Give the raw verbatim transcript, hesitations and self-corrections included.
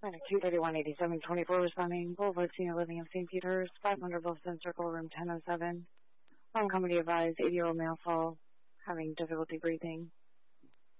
two thirty-one eighty-seven twenty-four responding. Boulevard Senior Living of Saint Peter's, five hundred Wilson Circle, room ten oh seven. One company advised, eighty-year-old male fall, having difficulty breathing.